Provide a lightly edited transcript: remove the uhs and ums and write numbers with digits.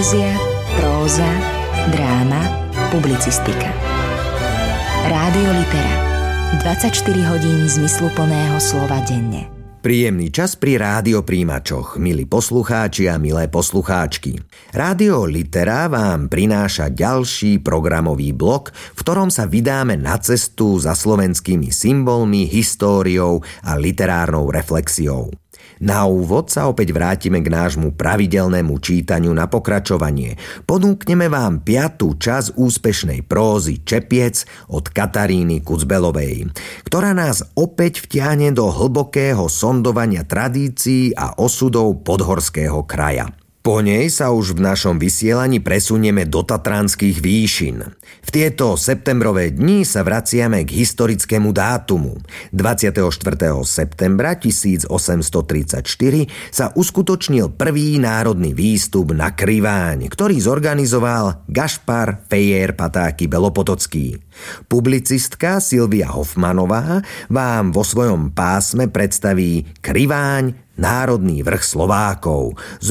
Poézia, próza, dráma, publicistika. Rádio Litera. 24 hodín zmysluplného slova denne. Príjemný čas pri rádiopríjimačoch, milí poslucháči a milé poslucháčky. Rádio Litera vám prináša ďalší programový blok, v ktorom sa vydáme na cestu za slovenskými symbolmi, históriou a literárnou reflexiou. Na úvod sa opäť vrátime k nášmu pravidelnému čítaniu na pokračovanie. Ponúkneme vám 5. časť úspešnej prózy Čepiec od Kataríny Kucbelovej, ktorá nás opäť vtiahne do hlbokého sondovania tradícií a osudov podhorského kraja. Po nej sa už v našom vysielaní presunieme do tatranských výšin. V tieto septembrové dni sa vraciame k historickému dátumu. 24. septembra 1834 sa uskutočnil prvý národný výstup na Kriváň, ktorý zorganizoval Gašpar Fejer Patáky Belopotocký. Publicistka Silvia Hofmanová vám vo svojom pásme predstaví Kriváň, národný vrch Slovákov,